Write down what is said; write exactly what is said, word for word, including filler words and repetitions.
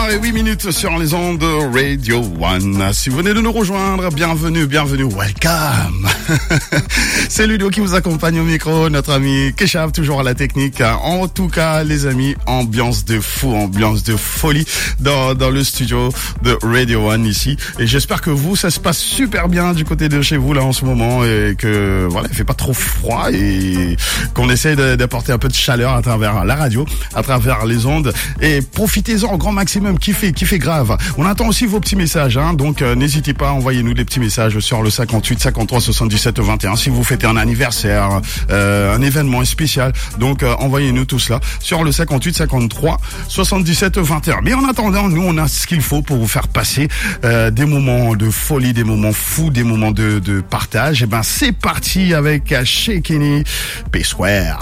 heures huit minutes sur les ondes de Radio One. Si vous venez de nous rejoindre, bienvenue, bienvenue, welcome. C'est Ludo qui vous accompagne au micro, notre ami Keshav, toujours à la technique. En tout cas, les amis, ambiance de fou, ambiance de folie dans, dans le studio de Radio One ici. Et j'espère que vous, ça se passe super bien du côté de chez vous là en ce moment et que voilà, il fait pas trop froid et qu'on essaie de, d'apporter un peu de chaleur à travers la radio, à travers les ondes et profitez-en au grand maximum, kiffez, kiffez grave. On attend aussi vos petits messages, hein, donc euh, n'hésitez pas, envoyez-nous des petits messages sur le cinquante-huit cinquante-trois soixante-dix-sept vingt et un si vous fêtez un anniversaire, euh, un événement spécial. Donc euh, envoyez-nous tout cela sur le cinquante-huit cinquante-trois soixante-dix-sept vingt et un. Mais en attendant, nous on a ce qu'il faut pour vous faire passer euh, des moments de folie, des moments fous, des moments de, de partage. Et ben c'est parti avec Shekini P-Square.